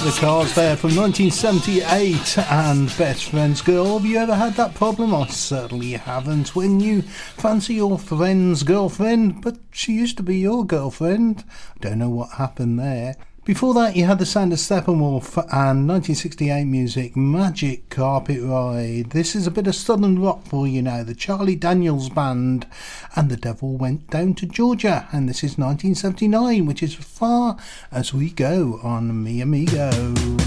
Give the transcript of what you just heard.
The Cars there from 1978 and Best Friend's Girl. Have you ever had that problem? I certainly haven't. When you fancy your friend's girlfriend, but she used to be your girlfriend. Don't know what happened there. Before that, you had the sound of Steppenwolf and 1968 music, Magic Carpet Ride. This is a bit of southern rock for you now. The Charlie Daniels Band and The Devil Went Down to Georgia. And this is 1979, which is as far as we go on Mi Amigo.